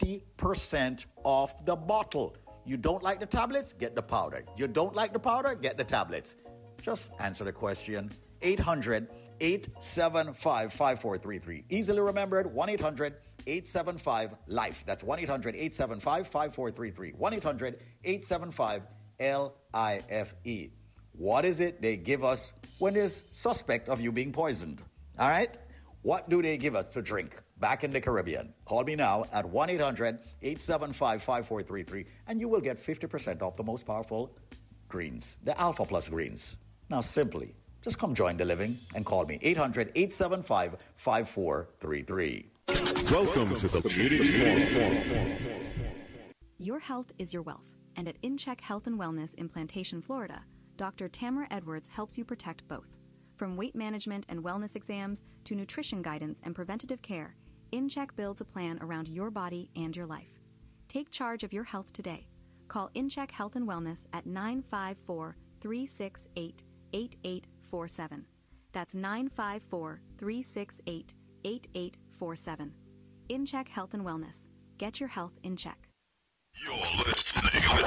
50% off the bottle. You don't like the tablets? Get the powder. You don't like the powder? Get the tablets. Just answer the question. 800-875-5433. Easily remembered, 1-800-875-LIFE. That's 1-800-875-5433. 1-800-875-LIFE. What is it they give us when there's suspect of you being poisoned? All right? What do they give us to drink back in the Caribbean? Call me now at 1-800-875-5433, and you will get 50% off the most powerful greens, the Alpha Plus greens. Now, simply, just come join the living and call me, 800-875-5433. Welcome to the Beauty Forum. Your health is your wealth, and at InCheck Health and Wellness in Plantation, Florida, Dr. Tamara Edwards helps you protect both. From weight management and wellness exams to nutrition guidance and preventative care, InCheck builds a plan around your body and your life. Take charge of your health today. Call InCheck Health and Wellness at 954-368-8847. That's 954-368-8847. InCheck Health and Wellness. Get your health in check. You're listening